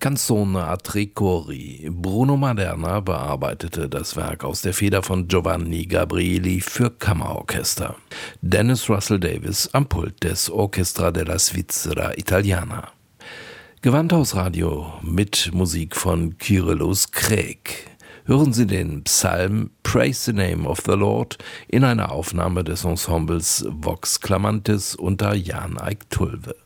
Canzone a tre cori. Bruno Maderna bearbeitete das Werk aus der Feder von Giovanni Gabrieli für Kammerorchester. Dennis Russell Davis am Pult des Orchestra della Svizzera Italiana. Gewandhausradio mit Musik von Kyrillos Craig. Hören Sie den Psalm Praise the Name of the Lord in einer Aufnahme des Ensembles Vox Clamantis unter Jan Eik Tulve.